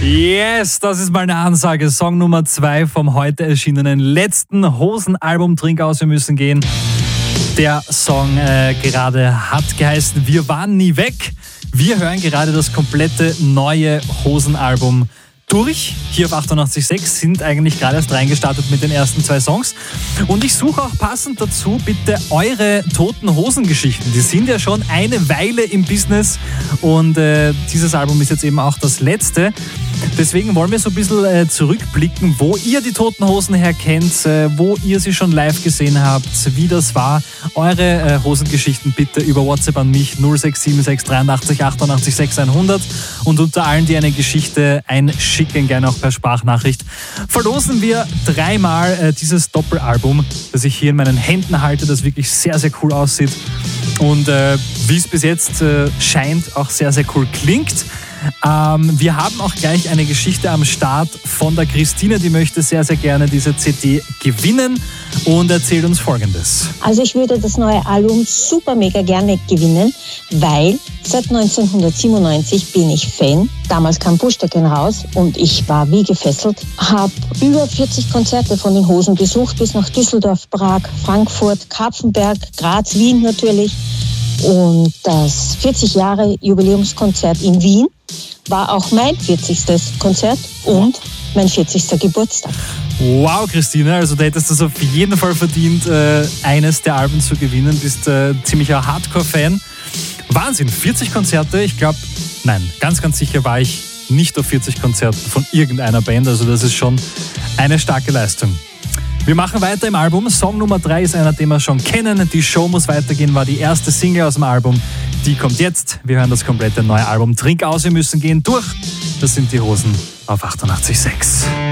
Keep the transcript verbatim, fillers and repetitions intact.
Yes, das ist mal eine Ansage. Song Nummer zwei vom heute erschienenen letzten Hosenalbum Trink aus, wir müssen gehen. Der Song äh, gerade hat geheißen Wir waren nie weg. Wir hören gerade das komplette neue Hosenalbum durch. Hier auf achtundachtzig Komma sechs sind eigentlich gerade erst reingestartet mit den ersten zwei Songs. Und ich suche auch passend dazu bitte eure Toten Hosen-Geschichten. Die sind ja schon eine Weile im Business und äh, dieses Album ist jetzt eben auch das letzte. Deswegen wollen wir so ein bisschen äh, zurückblicken, wo ihr die Toten Hosen herkennt, äh, wo ihr sie schon live gesehen habt, wie das war. Eure äh, Hosengeschichten bitte über WhatsApp an mich null sechs sieben sechs dreiundachtzig achtundachtzig sechshundert und unter allen, die eine Geschichte einschicken, gerne auch per Sprachnachricht, verlosen wir dreimal äh, dieses Doppelalbum, das ich hier in meinen Händen halte, das wirklich sehr, sehr cool aussieht und äh, wie es bis jetzt äh, scheint, auch sehr, sehr cool klingt. Ähm, wir haben auch gleich eine Geschichte am Start von der Christine, die möchte sehr, sehr gerne diese C D gewinnen und erzählt uns Folgendes. Also ich würde das neue Album super mega gerne gewinnen, weil seit neunzehnhundertsiebenundneunzig bin ich Fan. Damals kam Buschdecken raus und ich war wie gefesselt. Habe über vierzig Konzerte von den Hosen besucht, bis nach Düsseldorf, Prag, Frankfurt, Kapfenberg, Graz, Wien natürlich. Und das vierzig Jahre Jubiläumskonzert in Wien war auch mein vierzigstes Konzert und mein vierzigster Geburtstag. Wow, Christine, also da hättest du es auf jeden Fall verdient, äh, eines der Alben zu gewinnen. Bist äh, ziemlicher Hardcore-Fan. Wahnsinn, vierzig Konzerte. Ich glaube, nein, ganz, ganz sicher war ich nicht auf vierzig Konzerten von irgendeiner Band. Also das ist schon eine starke Leistung. Wir machen weiter im Album. Song Nummer drei ist einer, den wir schon kennen. Die Show muss weitergehen, war die erste Single aus dem Album. Die kommt jetzt. Wir hören das komplette neue Album Trink aus, wir müssen gehen durch. Das sind die Hosen auf achtundachtzig Komma sechs.